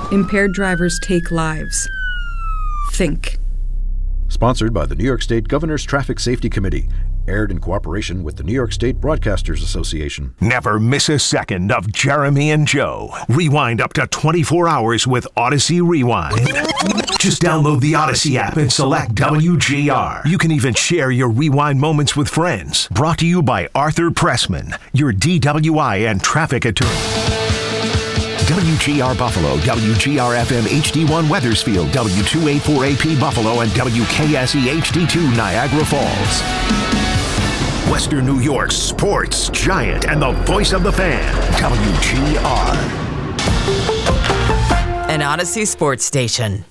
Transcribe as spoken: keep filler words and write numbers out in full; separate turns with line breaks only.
Impaired drivers take lives. Think.
Sponsored by the New York State Governor's Traffic Safety Committee. Aired in cooperation with the New York State Broadcasters Association.
Never miss a second of Jeremy and Joe. Rewind up to twenty-four hours with Odyssey Rewind. Just download the Odyssey app and select W G R. You can even share your rewind moments with friends. Brought to you by Arthur Pressman, your D W I and traffic attorney. W G R Buffalo, W G R F M H D one Weathersfield, W two eighty-four A P Buffalo, and W K S E H D two Niagara Falls. Western New York's sports giant and the voice of the fan, W G R.
An Odyssey sports station.